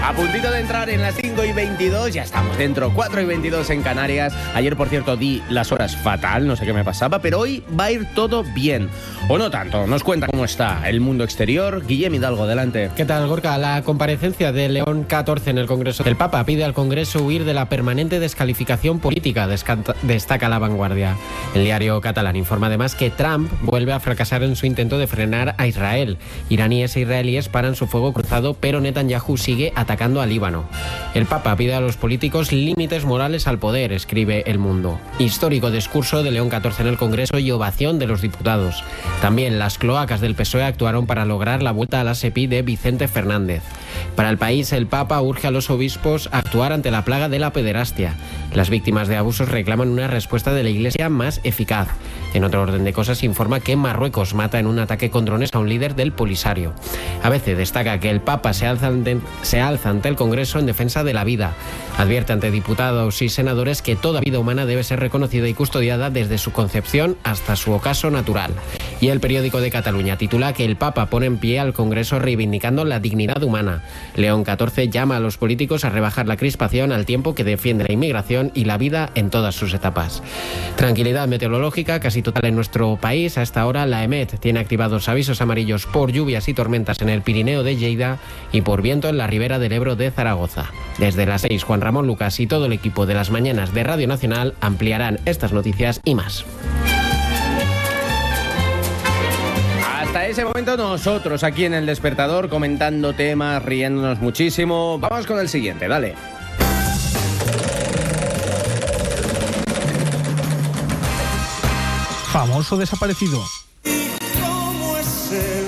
A puntito de entrar en las 5:22, ya estamos dentro, 4:22 en Canarias. Ayer, por cierto, di las horas fatal, no sé qué me pasaba, pero hoy va a ir todo bien. O no tanto, nos cuenta cómo está el mundo exterior. Guillem Hidalgo, adelante. ¿Qué tal, Gorka? La comparecencia de León XIV en el Congreso del Papa pide al Congreso huir de la permanente descalificación política, destaca La Vanguardia. El diario catalán informa además que Trump vuelve a fracasar en su intento de frenar a Israel. Iraníes e israelíes paran su fuego cruzado, pero Netanyahu sigue atacando a Líbano. El Papa pide a los políticos límites morales al poder, escribe El Mundo. Histórico discurso de León XIV en el Congreso y ovación de los diputados. También las cloacas del PSOE actuaron para lograr la vuelta a la SEPI de Vicente Fernández. Para el país, el Papa urge a los obispos a actuar ante la plaga de la pederastia. Las víctimas de abusos reclaman una respuesta de la Iglesia más eficaz. En otro orden de cosas, informa que Marruecos mata en un ataque con drones a un líder del Polisario. ABC destaca que el Papa se alza ante el Congreso en defensa de la vida. Advierte ante diputados y senadores que toda vida humana debe ser reconocida y custodiada desde su concepción hasta su ocaso natural. Y el periódico de Cataluña titula que el Papa pone en pie al Congreso reivindicando la dignidad humana. León XIV llama a los políticos a rebajar la crispación al tiempo que defiende la inmigración y la vida en todas sus etapas. Tranquilidad meteorológica casi total en nuestro país. A esta hora la EMET tiene activados avisos amarillos por lluvias y tormentas en el Pirineo de Lleida y por viento en la ribera del Ebro de Zaragoza. Desde las 6, Juan Ramón Lucas y todo el equipo de las mañanas de Radio Nacional ampliarán estas noticias y más. Hasta ese momento nosotros aquí en El Despertador comentando temas, riéndonos muchísimo. Vamos con el siguiente, dale. Famoso desaparecido. ¿Cómo es él?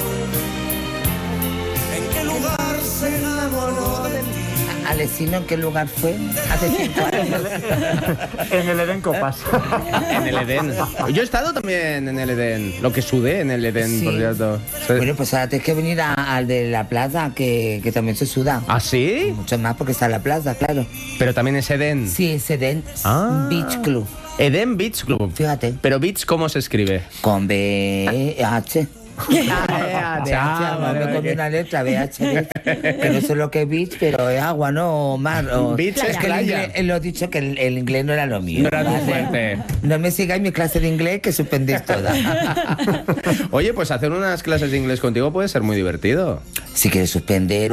¿En qué lugar se enamoró de ti? Alecino, ¿en qué lugar fue? Hace 5 años. En el Edén Copas. En el Edén. Yo he estado también en el Edén. Lo que sudé en el Edén, Sí. por cierto. Sí. Bueno, pues ahora tienes que venir al de la plaza, que también se suda. ¿Ah, sí? Mucho más porque está en la plaza, claro. Pero también es Edén. Sí, es Edén Beach Club. Edén Beach Club. Fíjate. Pero Beach, ¿cómo se escribe? Con BH. vale, Me comí una letra, BH, que no sé lo que es beach, pero es agua, ¿no? O mar. O... Beach es que playa. Lo he dicho que el inglés no era lo mío. No era tu ¿vale? fuerte. No me sigáis mi clase de inglés, que suspendéis todas. Oye, pues hacer unas clases de inglés contigo puede ser muy divertido. Si quieres suspender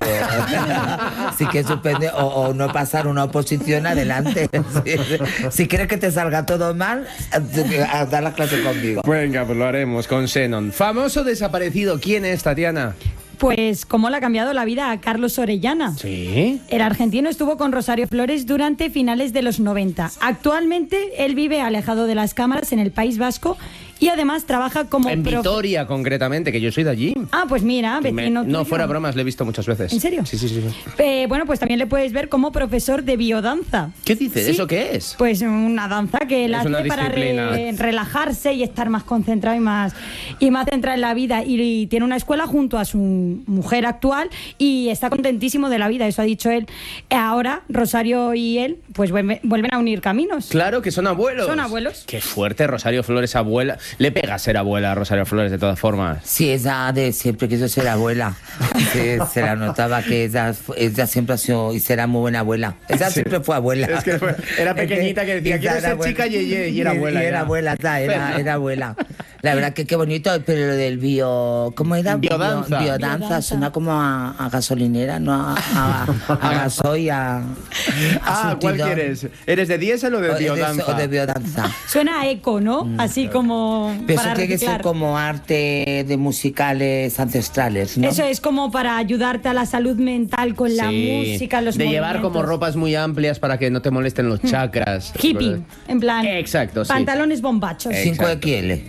o no pasar una oposición, adelante. Si quieres que te salga todo mal, a dar la clase conmigo. Venga, pues lo haremos con Xenon. Famoso desaparecido, ¿quién es, Tatiana? Pues cómo le ha cambiado la vida a Carlos Orellana. Sí. El argentino estuvo con Rosario Flores durante finales de los 90. Actualmente él vive alejado de las cámaras en el País Vasco y además trabaja como... En Vitoria, concretamente, que yo soy de allí. Ah, pues mira, vecino No, tuyo. fuera bromas, le he visto muchas veces. ¿En serio? Sí. Bueno, pues también le puedes ver como profesor de biodanza. ¿Qué dices? Sí. ¿Eso qué es? Pues una danza que él Es hace una para disciplina. relajarse y estar más concentrado y más centrado en la vida. Y tiene una escuela junto a su mujer actual y está contentísimo de la vida, eso ha dicho él. Ahora Rosario y él pues vuelven a unir caminos. Claro que son abuelos. Son abuelos. Qué fuerte, Rosario Flores, abuela. Le pega ser abuela a Rosario Flores, de todas formas. Sí, ella de siempre quiso ser abuela. Sí, se la notaba que ella siempre ha sido y será muy buena abuela. Ella siempre fue abuela. Es que era pequeñita que decía, quiero ser chica yeye, y era abuela. Y era abuela, era abuela. La verdad que qué bonito, pero lo del ¿cómo era? Biodanza. Biodanza, suena como a gasolinera, no a gasoil, ¿Cuál quieres? ¿Eres de diésel o de biodanza? O de biodanza. Suena a eco, ¿no? Así como Pero para eso tiene que ser reciclar. como arte de musicales ancestrales, ¿no? Eso es como para ayudarte a la salud mental con la música, los de llevar como movimientos. ropas muy amplias para que no te molesten los chakras. Hippie, en plan. Exacto, sí. Pantalones bombachos. 5XL.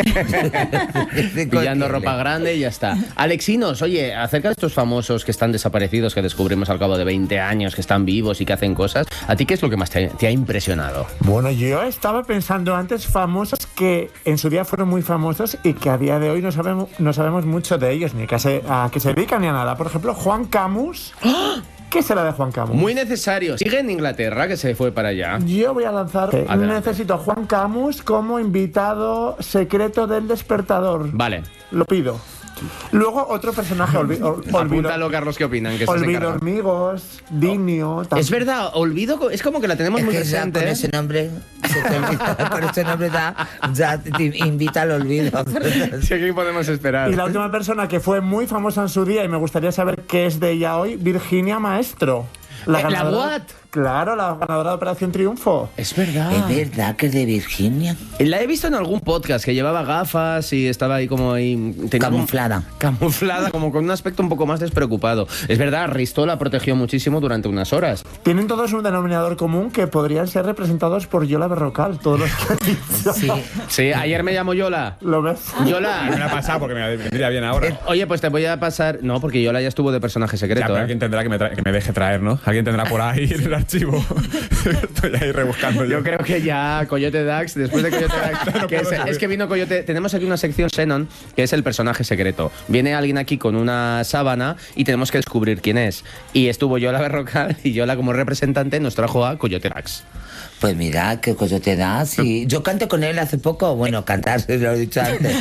Pillando ropa grande y ya está. Alexinos, oye, acerca de estos famosos que están desaparecidos, que descubrimos al cabo de 20 años, que están vivos y que hacen cosas, ¿a ti qué es lo que más te ha impresionado? Bueno, yo estaba pensando antes famosos que en su día fueron muy famosos y que a día de hoy no sabemos mucho de ellos, ni a qué se dedican ni a nada. Por ejemplo, Juan Camus. ¿Qué será de Juan Camus? Muy necesario. Sigue en Inglaterra, que se fue para allá. Yo voy a lanzar. Adelante. Necesito a Juan Camus como invitado secreto del Despertador. Vale. Lo pido. Luego otro personaje, Apúntalo, Carlos, ¿qué opinan? Que Olvido Hormigos, Dinio... Es verdad, Olvido es como que la tenemos muy presente. Con ese nombre, con ese nombre ya te invita al olvido. Sí, ¿qué podemos esperar? Y la última persona que fue muy famosa en su día, y me gustaría saber qué es de ella hoy, Virginia Maestro. ¿La what? Claro, la ganadora de Operación Triunfo. Es verdad. Es verdad que es de Virginia. La he visto en algún podcast que llevaba gafas y estaba ahí como ahí... Camuflada. Camuflada, como con un aspecto un poco más despreocupado. Es verdad, Risto la protegió muchísimo durante unas horas. Tienen todos un denominador común que podrían ser representados por Yola Berrocal, todos los que he dicho. Sí. Sí, ayer me llamo Yola. ¿Lo ves? Yola. Me la ha pasado porque me vendría bien ahora. Oye, pues te voy a pasar... No, porque Yola ya estuvo de personaje secreto, Ya, pero alguien tendrá que me deje traer, ¿no? Alguien tendrá por ahí el archivo. Estoy ahí rebuscando yo. Yo creo que ya Coyote Dax, después de Coyote Dax, No que puedo es que vino Coyote. Tenemos aquí una sección Xenon, que es el personaje secreto. Viene alguien aquí con una sábana y tenemos que descubrir quién es. Y estuvo Yola Berrocal y Yola como representante nos trajo a Coyote Dax. Pues mira, qué Coyote da, sí. Yo canté con él hace poco, bueno, cantar, se lo he dicho antes.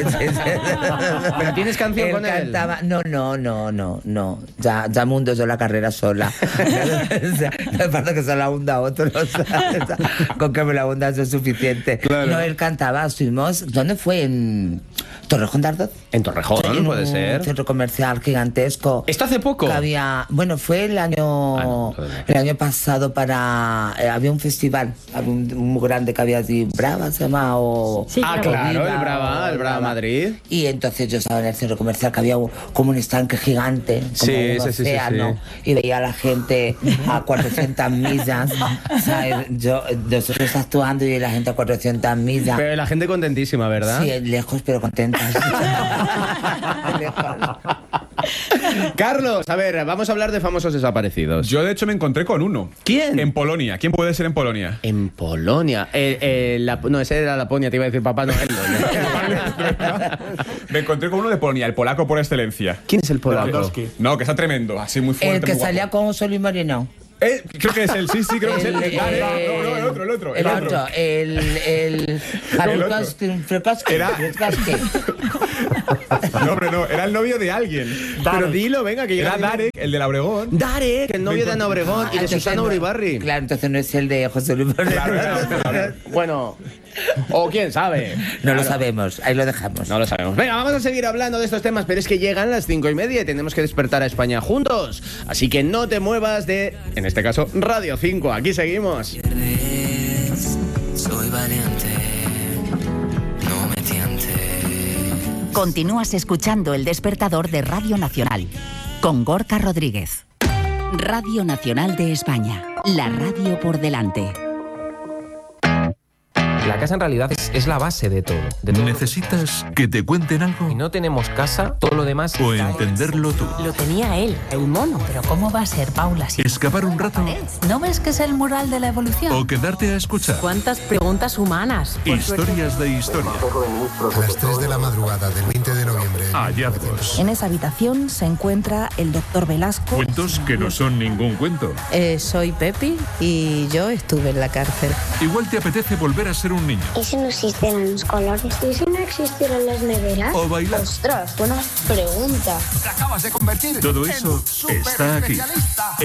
¿Pero tienes canción con él? Cantaba, no. Ya mundo yo la carrera sola. No falta que se la hunda otro, ¿sabes? Con que me la hunda eso es suficiente. Claro. No, él cantaba, estuvimos, ¿dónde fue? En Torrejón de Ardoz. En Torrejón, En puede un ser. centro comercial gigantesco. ¿Esto hace poco? Que había, bueno, fue el año pasado para había un festival, había un muy grande que había así, Brava se llama o Sí, Ah, claro. claro, el Brava Madrid. y entonces yo estaba en el centro comercial que había como un estanque gigante, como Sí, un sí, océano, y veía a la gente a 400 millas, ¿sabes? Nosotros actuando y la gente a 400 millas. Pero la gente contentísima, ¿verdad? Sí, lejos pero contentas. Lejos. Carlos, a ver, vamos a hablar de famosos desaparecidos. Yo, de hecho, me encontré con uno. ¿Quién? En Polonia. ¿Quién puede ser en Polonia? En Polonia. No, ese era Laponia, te iba a decir Papá Noel. Me encontré con uno de Polonia, el polaco por excelencia. ¿Quién es el polaco? Lewandowski. No, que está tremendo, así muy fuerte. El que muy guapo. salía con Solís Moreno. Creo que es él, sí, creo que es él. No, el otro. El Frykowski. Era- Frykowski. No, hombre, no, era el novio de alguien. Pero dilo, venga, que Era llega. Darek, el de la Obregón. Darek, el novio de Ana Obregón y de Entonces Susana no- Uribarri. Claro, entonces no es el de José Luis Moreno. Claro. Bueno, o quién sabe. No lo sabemos, ahí lo dejamos. No lo sabemos. Venga, vamos a seguir hablando de estos temas, pero es que llegan las 5:30 y tenemos que despertar a España juntos. Así que no te muevas de, en este caso, Radio 5. Aquí seguimos. Soy valiente, no me tiente. Continúas escuchando El Despertador de Radio Nacional con Gorka Rodríguez. Radio Nacional de España, la radio por delante. La casa en realidad es la base de todo. De todo. ¿Necesitas que te cuenten algo? Si no tenemos casa, todo lo demás... ¿O entenderlo tú? Lo tenía él, el mono. Pero ¿cómo va a ser, Paula? Si ¿Escapar un rato? ¿no ves que es el mural de la evolución? ¿O quedarte a escuchar? ¿Cuántas preguntas humanas? Historias de historia. A las 3 de la madrugada del 20 de noviembre. Hallazgos. En esa habitación se encuentra el doctor Velasco. Cuentos que no son ningún cuento. Soy Pepi y yo estuve en la cárcel. Igual te apetece volver a ser un niño. ¿Y si no existieran los colores? ¿Y si no existieran las neveras? O bailar. ¡Ostras! Buena pregunta. Te acabas de convertir Todo eso está aquí.